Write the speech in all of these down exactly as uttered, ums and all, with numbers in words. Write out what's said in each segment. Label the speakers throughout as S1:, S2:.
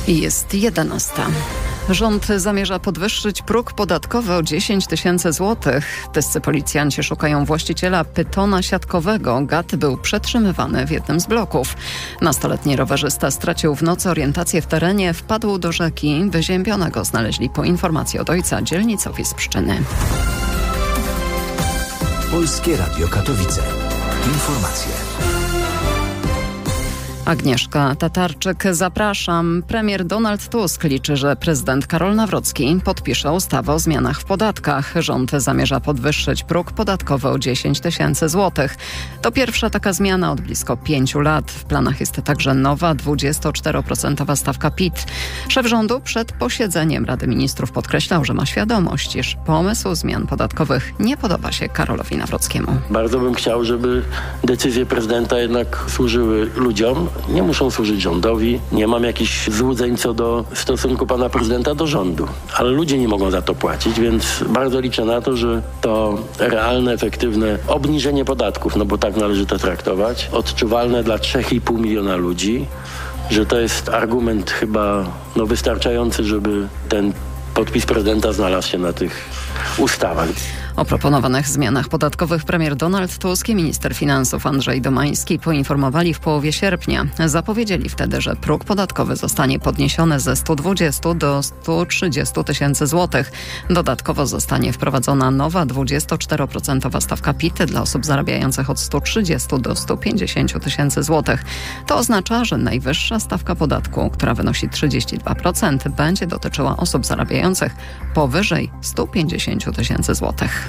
S1: I jest jedenasta. Rząd zamierza podwyższyć próg podatkowy o dziesięć tysięcy złotych. Tyscy policjanci szukają właściciela pytona siatkowego. Gad był przetrzymywany w jednym z bloków. Nastoletni rowerzysta stracił w nocy orientację w terenie, wpadł do rzeki. Wyziębionego znaleźli po informacji od ojca dzielnicowi z Pszczyny.
S2: Polskie Radio Katowice. Informacje.
S1: Agnieszka Tatarczyk, zapraszam. Premier Donald Tusk liczy, że prezydent Karol Nawrocki podpisze ustawę o zmianach w podatkach. Rząd zamierza podwyższyć próg podatkowy o dziesięć tysięcy złotych. To pierwsza taka zmiana od blisko pięciu lat. W planach jest także nowa dwudziestoczteroprocentowa stawka P I T. Szef rządu przed posiedzeniem Rady Ministrów podkreślał, że ma świadomość, iż pomysł zmian podatkowych nie podoba się Karolowi Nawrockiemu.
S3: Bardzo bym chciał, żeby decyzje prezydenta jednak służyły ludziom. Nie muszą służyć rządowi. Nie mam jakichś złudzeń co do stosunku pana prezydenta do rządu. Ale ludzie nie mogą za to płacić, więc bardzo liczę na to, że to realne, efektywne obniżenie podatków, no bo tak należy to traktować, odczuwalne dla trzy i pół miliona ludzi, że to jest argument chyba no, wystarczający, żeby ten podpis prezydenta znalazł się na tych ustawach.
S1: O proponowanych zmianach podatkowych premier Donald Tusk i minister finansów Andrzej Domański poinformowali w połowie sierpnia. Zapowiedzieli wtedy, że próg podatkowy zostanie podniesiony ze stu dwudziestu do stu trzydziestu tysięcy złotych. Dodatkowo zostanie wprowadzona nowa dwudziestoczteroprocentowa stawka P I T dla osób zarabiających od stu trzydziestu do stu pięćdziesięciu tysięcy złotych. To oznacza, że najwyższa stawka podatku, która wynosi trzydzieści dwa procent, będzie dotyczyła osób zarabiających powyżej stu pięćdziesięciu tysięcy złotych.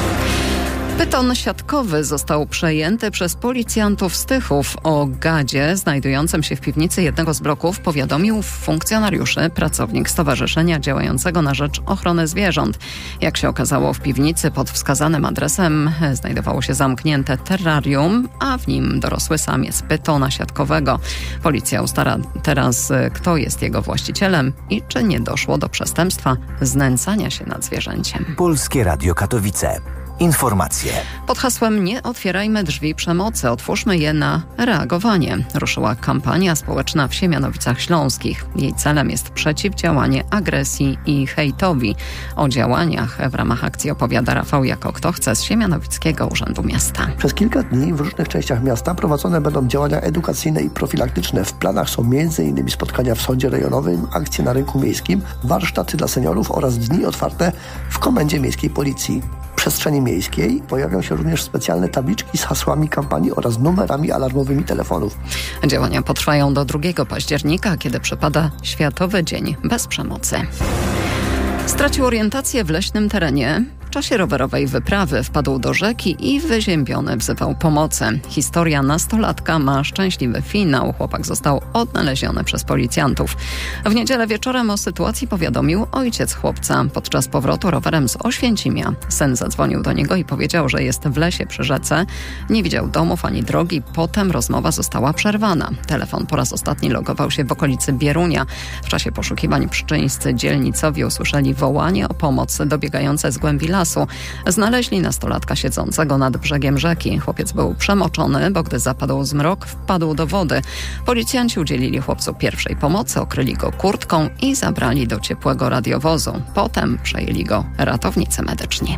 S1: Pyton siatkowy został przejęty przez policjantów z Tychów. O gadzie znajdującym się w piwnicy jednego z bloków powiadomił funkcjonariuszy pracownik stowarzyszenia działającego na rzecz ochrony zwierząt. Jak się okazało, w piwnicy pod wskazanym adresem znajdowało się zamknięte terrarium, a w nim dorosły samiec pytona siatkowego. Policja ustala teraz, kto jest jego właścicielem i czy nie doszło do przestępstwa znęcania się nad zwierzęciem.
S2: Polskie Radio Katowice. Informacje.
S1: Pod hasłem Nie otwierajmy drzwi przemocy, otwórzmy je na reagowanie. Ruszyła kampania społeczna w Siemianowicach Śląskich. Jej celem jest przeciwdziałanie agresji i hejtowi. O działaniach w ramach akcji opowiada Rafał Jako Kto Chce z Siemianowickiego Urzędu Miasta.
S4: Przez kilka dni w różnych częściach miasta prowadzone będą działania edukacyjne i profilaktyczne. W planach są między innymi spotkania w sądzie rejonowym, akcje na rynku miejskim, warsztaty dla seniorów oraz dni otwarte w Komendzie Miejskiej Policji. W przestrzeni miejskiej pojawią się również specjalne tabliczki z hasłami kampanii oraz numerami alarmowymi telefonów.
S1: Działania potrwają do drugiego października, kiedy przypada Światowy Dzień Bez Przemocy. Stracił orientację w leśnym terenie. W czasie rowerowej wyprawy wpadł do rzeki i wyziębiony wzywał pomocy. Historia nastolatka ma szczęśliwy finał. Chłopak został odnaleziony przez policjantów. W niedzielę wieczorem o sytuacji powiadomił ojciec chłopca. Podczas powrotu rowerem z Oświęcimia syn zadzwonił do niego i powiedział, że jest w lesie przy rzece. Nie widział domów ani drogi. Potem rozmowa została przerwana. Telefon po raz ostatni logował się w okolicy Bierunia. W czasie poszukiwań pszczyńscy dzielnicowi usłyszeli wołanie o pomoc dobiegające z głębi lasu. Znaleźli nastolatka siedzącego nad brzegiem rzeki. Chłopiec był przemoczony, bo gdy zapadł zmrok, wpadł do wody. Policjanci udzielili chłopcu pierwszej pomocy, okryli go kurtką i zabrali do ciepłego radiowozu. Potem przejęli go ratownicy medyczni.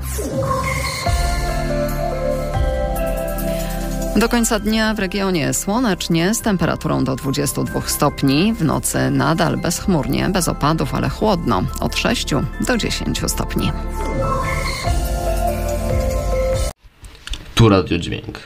S1: Do końca dnia w regionie słonecznie z temperaturą do dwudziestu dwóch stopni. W nocy nadal bezchmurnie, bez opadów, ale chłodno. Od sześciu do dziesięciu stopni.
S5: Tu Radio Dźwięk.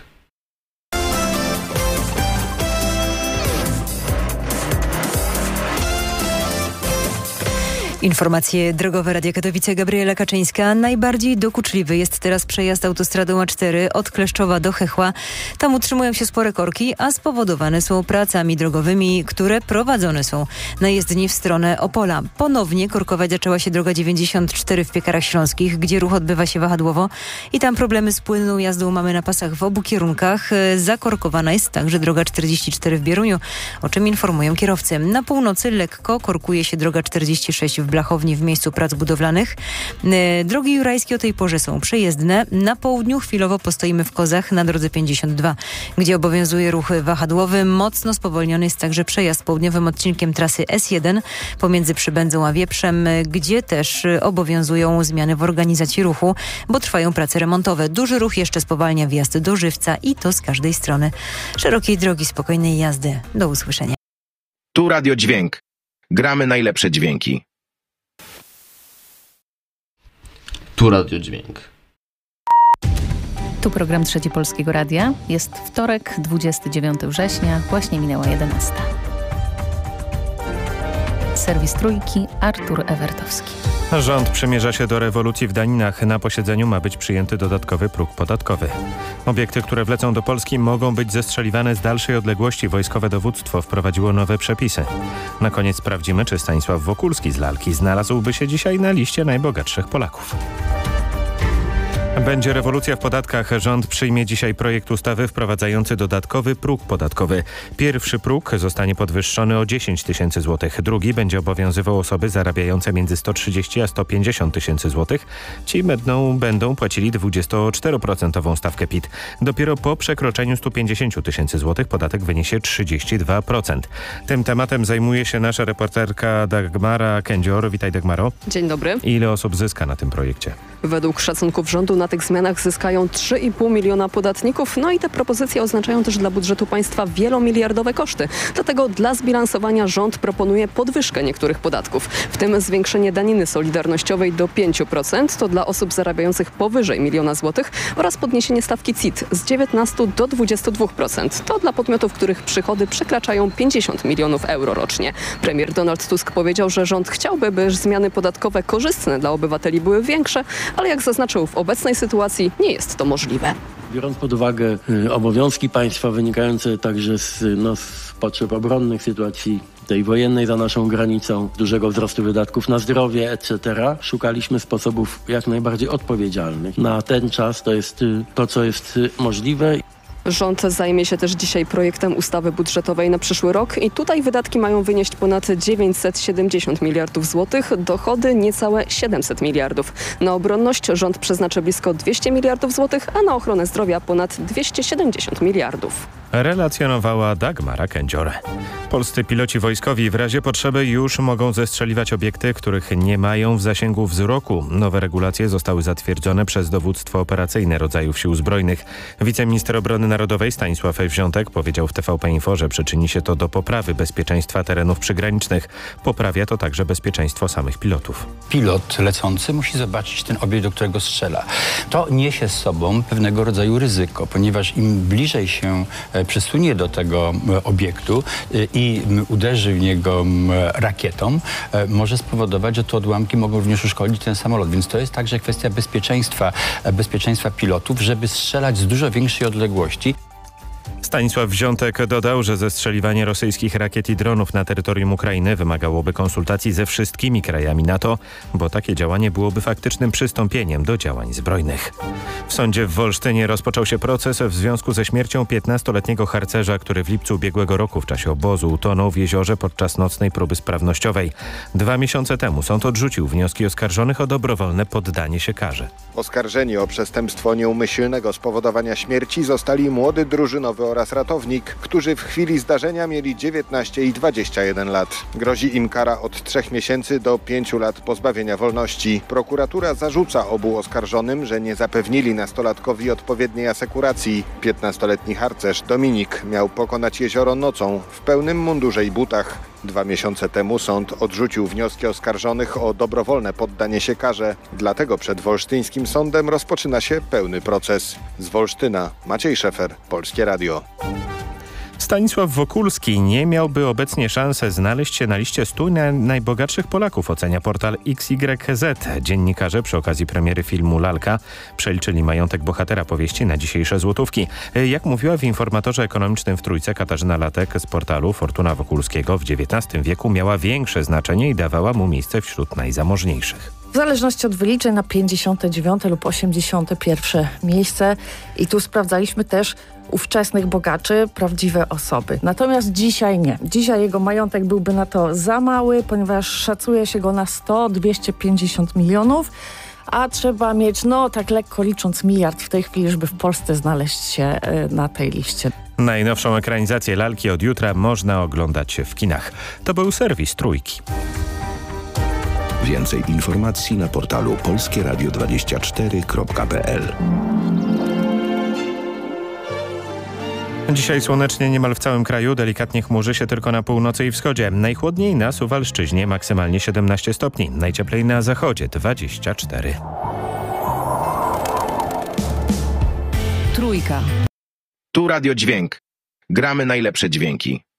S6: Informacje drogowe Radia Katowice, Gabriela Kaczyńska. Najbardziej dokuczliwy jest teraz przejazd autostradą A cztery od Kleszczowa do Chechła. Tam utrzymują się spore korki, a spowodowane są pracami drogowymi, które prowadzone są na jezdni w stronę Opola. Ponownie korkować zaczęła się droga dziewięćdziesiąt cztery w Piekarach Śląskich, gdzie ruch odbywa się wahadłowo i tam problemy z płynną jazdą mamy na pasach w obu kierunkach. Zakorkowana jest także droga czterdzieści cztery w Bieruniu, o czym informują kierowcy. Na północy lekko korkuje się droga czterdzieści sześć w blachowni w miejscu prac budowlanych. Drogi jurajskie o tej porze są przejezdne. Na południu chwilowo postoimy w Kozach na drodze pięćdziesiąt dwa, gdzie obowiązuje ruch wahadłowy. Mocno spowolniony jest także przejazd południowym odcinkiem trasy S jeden pomiędzy Przybędzą a Wieprzem, gdzie też obowiązują zmiany w organizacji ruchu, bo trwają prace remontowe. Duży ruch jeszcze spowalnia wjazd do Żywca i to z każdej strony. Szerokiej drogi, spokojnej jazdy. Do usłyszenia.
S7: Tu Radio Dźwięk. Gramy najlepsze dźwięki.
S5: Tu Radio Dźwięk.
S8: Tu program Trzeci Polskiego Radia. Jest wtorek, dwudziestego dziewiątego września. Właśnie minęła jedenasta. Serwis Trójki, Artur Ewertowski.
S9: Rząd przymierza się do rewolucji w daninach. Na posiedzeniu ma być przyjęty dodatkowy próg podatkowy. Obiekty, które wlecą do Polski, mogą być zestrzeliwane z dalszej odległości. Wojskowe dowództwo wprowadziło nowe przepisy. Na koniec sprawdzimy, czy Stanisław Wokulski z Lalki znalazłby się dzisiaj na liście najbogatszych Polaków. Będzie rewolucja w podatkach. Rząd przyjmie dzisiaj projekt ustawy wprowadzający dodatkowy próg podatkowy. Pierwszy próg zostanie podwyższony o dziesięć tysięcy złotych. Drugi będzie obowiązywał osoby zarabiające między sto trzydzieści a sto pięćdziesiąt tysięcy złotych. Ci będą, będą płacili dwudziestoczteroprocentową stawkę P I T. Dopiero po przekroczeniu stu pięćdziesięciu tysięcy złotych podatek wyniesie trzydzieści dwa procent. Tym tematem zajmuje się nasza reporterka Dagmara Kędzior. Witaj, Dagmaro.
S10: Dzień dobry.
S9: Ile osób zyska na tym projekcie?
S10: Według szacunków rządu na tych zmianach zyskają trzy i pół miliona podatników. No i te propozycje oznaczają też dla budżetu państwa wielomiliardowe koszty. Dlatego dla zbilansowania rząd proponuje podwyżkę niektórych podatków, w tym zwiększenie daniny solidarnościowej do pięciu procent, to dla osób zarabiających powyżej miliona złotych, oraz podniesienie stawki C I T z dziewiętnastu do dwudziestu dwóch procent. To dla podmiotów, których przychody przekraczają pięćdziesiąt milionów euro rocznie. Premier Donald Tusk powiedział, że rząd chciałby, by zmiany podatkowe korzystne dla obywateli były większe, ale jak zaznaczył, w obecnej sytuacji nie jest to możliwe.
S3: Biorąc pod uwagę y, obowiązki państwa wynikające także z, no, z potrzeb obronnych, sytuacji tej wojennej za naszą granicą, dużego wzrostu wydatków na zdrowie, et cetera, szukaliśmy sposobów jak najbardziej odpowiedzialnych. Na ten czas to jest y, to, co jest y, możliwe.
S10: Rząd zajmie się też dzisiaj projektem ustawy budżetowej na przyszły rok i tutaj wydatki mają wynieść ponad dziewięćset siedemdziesiąt miliardów złotych, dochody niecałe siedemset miliardów. Na obronność rząd przeznaczy blisko dwieście miliardów złotych, a na ochronę zdrowia ponad dwieście siedemdziesiąt miliardów.
S9: Relacjonowała Dagmara Kędzior. Polscy piloci wojskowi w razie potrzeby już mogą zestrzeliwać obiekty, których nie mają w zasięgu wzroku. Nowe regulacje zostały zatwierdzone przez Dowództwo Operacyjne Rodzajów Sił Zbrojnych. Wiceminister Obrony Narodowej Stanisław Wziątek powiedział w T V P Info, że przyczyni się to do poprawy bezpieczeństwa terenów przygranicznych. Poprawia to także bezpieczeństwo samych pilotów.
S11: Pilot lecący musi zobaczyć ten obiekt, do którego strzela. To niesie z sobą pewnego rodzaju ryzyko, ponieważ im bliżej się przysunie do tego obiektu i uderzy w niego rakietą, może spowodować, że te odłamki mogą również uszkodzić ten samolot. Więc to jest także kwestia bezpieczeństwa, bezpieczeństwa pilotów, żeby strzelać z dużo większej odległości.
S9: Stanisław Wziątek dodał, że zestrzeliwanie rosyjskich rakiet i dronów na terytorium Ukrainy wymagałoby konsultacji ze wszystkimi krajami NATO, bo takie działanie byłoby faktycznym przystąpieniem do działań zbrojnych. W sądzie w Wolsztynie rozpoczął się proces w związku ze śmiercią piętnastoletniego harcerza, który w lipcu ubiegłego roku w czasie obozu utonął w jeziorze podczas nocnej próby sprawnościowej. Dwa miesiące temu sąd odrzucił wnioski oskarżonych o dobrowolne poddanie się karze.
S12: Oskarżeni o przestępstwo nieumyślnego spowodowania śmierci zostali młody drużynowy oraz ratownik, którzy w chwili zdarzenia mieli dziewiętnaście i dwadzieścia jeden lat. Grozi im kara od trzech miesięcy do pięciu lat pozbawienia wolności. Prokuratura zarzuca obu oskarżonym, że nie zapewnili nastolatkowi odpowiedniej asekuracji. piętnastoletni harcerz Dominik miał pokonać jezioro nocą w pełnym mundurze i butach. Dwa miesiące temu sąd odrzucił wnioski oskarżonych o dobrowolne poddanie się karze. Dlatego przed wolsztyńskim sądem rozpoczyna się pełny proces. Z Wolsztyna Maciej Szefer, Polskie Radio.
S9: Stanisław Wokulski nie miałby obecnie szansy znaleźć się na liście stu na najbogatszych Polaków, ocenia portal X Y Z. Dziennikarze przy okazji premiery filmu Lalka przeliczyli majątek bohatera powieści na dzisiejsze złotówki. Jak mówiła w informatorze ekonomicznym w Trójce Katarzyna Latek z portalu, fortuna Wokulskiego w dziewiętnastym wieku miała większe znaczenie i dawała mu miejsce wśród najzamożniejszych.
S13: w zależności od wyliczeń na pięćdziesiąte dziewiąte lub osiemdziesiąte pierwsze miejsce. I tu sprawdzaliśmy też ówczesnych bogaczy, prawdziwe osoby. Natomiast dzisiaj nie. Dzisiaj jego majątek byłby na to za mały, ponieważ szacuje się go na sto do dwustu pięćdziesięciu milionów, a trzeba mieć, no tak lekko licząc, miliard w tej chwili, żeby w Polsce znaleźć się na tej liście.
S9: Najnowszą ekranizację lalki od jutra można oglądać w kinach. To był serwis Trójki.
S14: Więcej informacji na portalu polskie radio dwadzieścia cztery kropka p l.
S9: Dzisiaj słonecznie niemal w całym kraju, delikatnie chmurzy się tylko na północy i wschodzie. Najchłodniej na Suwalszczyźnie, maksymalnie siedemnaście stopni. Najcieplej na zachodzie dwadzieścia cztery.
S8: Trójka.
S7: Tu Radio Dźwięk. Gramy najlepsze dźwięki.